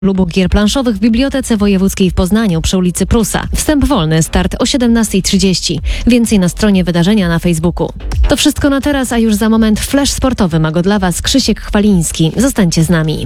Klubu gier planszowych w Bibliotece Wojewódzkiej w Poznaniu przy ulicy Prusa. Wstęp wolny, start o 17:30. Więcej na stronie wydarzenia na Facebooku. To wszystko na teraz, a już za moment flash sportowy ma go dla Was Krzysiek Chwaliński. Zostańcie z nami.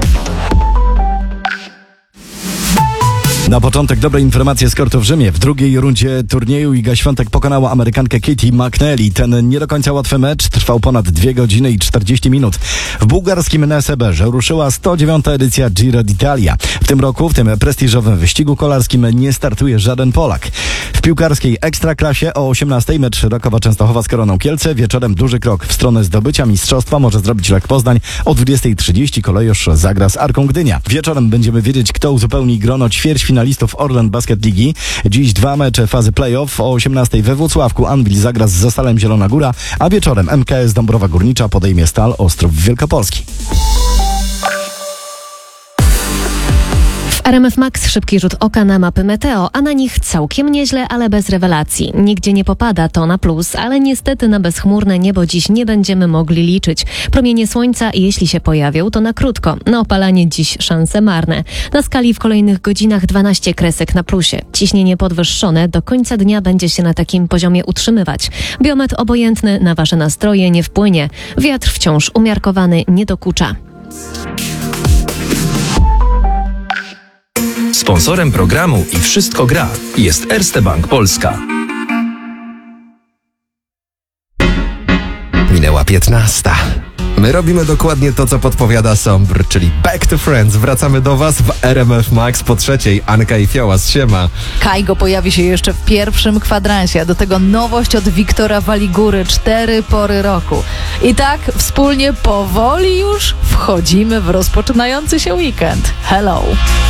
Na początek dobre informacje z kortu w Rzymie. W drugiej rundzie turnieju Iga Świątek pokonała Amerykankę Katie McNally. Ten nie do końca łatwy mecz trwał ponad 2 godziny i 40 minut. W bułgarskim Neseberze ruszyła 109. edycja Giro d'Italia. W tym roku w tym prestiżowym wyścigu kolarskim nie startuje żaden Polak. W piłkarskiej Ekstraklasie o 18:00 mecz Rakowa Częstochowa z Koroną Kielce. Wieczorem duży krok w stronę zdobycia mistrzostwa może zrobić Lech Poznań. O 20:30 Kolejosz zagra z Arką Gdynia. Wieczorem będziemy wiedzieć, kto uzupełni grono ćwierćfinalistów Orlen Basket Ligi. Dziś 2 mecze fazy play-off. O 18:00 we Włocławku Anwil zagra z Zasalem Zielona Góra, a wieczorem MKS Dąbrowa Górnicza podejmie Stal Ostrów Wielkopolski. W RMF Max szybki rzut oka na mapy meteo, a na nich całkiem nieźle, ale bez rewelacji. Nigdzie nie popada, to na plus, ale niestety na bezchmurne niebo dziś nie będziemy mogli liczyć. Promienie słońca, jeśli się pojawią, to na krótko. Na opalanie dziś szanse marne. Na skali w kolejnych godzinach 12 kresek na plusie. Ciśnienie podwyższone do końca dnia będzie się na takim poziomie utrzymywać. Biometr obojętny na Wasze nastroje nie wpłynie. Wiatr wciąż umiarkowany nie dokucza. Sponsorem programu i Wszystko gra jest Erste Bank Polska. Minęła 15. My robimy dokładnie to, co podpowiada Sombr, czyli Back to Friends. Wracamy do Was w RMF Max po 3:00. Anka i Fiołas, siema. Kajgo pojawi się jeszcze w pierwszym kwadransie, a do tego nowość od Wiktora Waligury, 4 pory roku. I tak wspólnie powoli już wchodzimy w rozpoczynający się weekend. Hello!